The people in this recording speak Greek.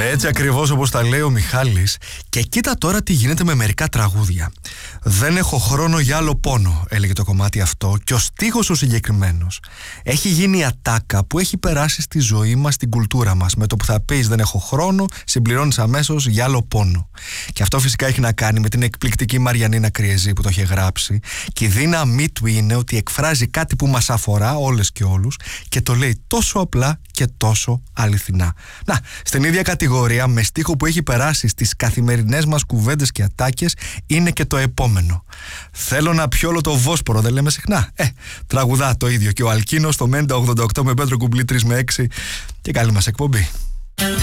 Έτσι ακριβώς όπως τα λέει ο Μιχάλης. Και κοίτα τώρα τι γίνεται με μερικά τραγούδια. Δεν έχω χρόνο για άλλο πόνο, έλεγε το κομμάτι αυτό, και ο στίχος ο συγκεκριμένος έχει γίνει η ατάκα που έχει περάσει στη ζωή μας, στην κουλτούρα μας. Με το που θα πεις δεν έχω χρόνο, συμπληρώνεις αμέσως για άλλο πόνο. Και αυτό φυσικά έχει να κάνει με την εκπληκτική Μαριανίνα Κριεζή που το έχει γράψει. Και η δύναμή του είναι ότι εκφράζει κάτι που μας αφορά όλες και όλους και το λέει τόσο απλά και τόσο αληθινά. Να, στην ίδια κατηγορία, με στίχο που έχει περάσει στις καθημερινές μας κουβέντες και ατάκες, είναι και το επόμενο. Θέλω να πιω όλο το Βόσπορο, δεν λέμε συχνά. Τραγουδά το ίδιο και ο Αλκίνος στο Μέντα 88 με Πέτρο Κουμπλή 3 με 6. Και καλή μας εκπομπή.